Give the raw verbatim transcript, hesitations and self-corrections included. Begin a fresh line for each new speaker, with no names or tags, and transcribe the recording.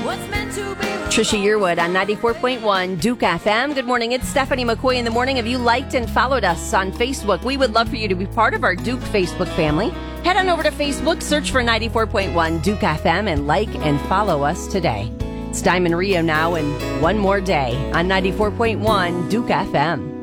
Trisha Yearwood on ninety-four point one Duke F M. Good morning. It's Stephanie McCoy in the morning. Have you liked and followed us on Facebook? We would love for you to be part of our Duke Facebook family. Head on over to Facebook, search for ninety-four point one Duke F M, and like and follow us today. It's Diamond Rio now and One More Day on ninety-four point one Duke F M.